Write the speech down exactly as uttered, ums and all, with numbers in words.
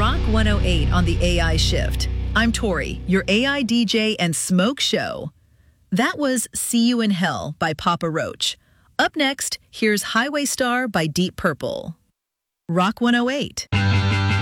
Rock one oh eight on the A I Shift. I'm Tori, your A I D J and smoke show. That was See You in Hell by Papa Roach. Up next, here's Highway Star by Deep Purple. Rock one oh eight.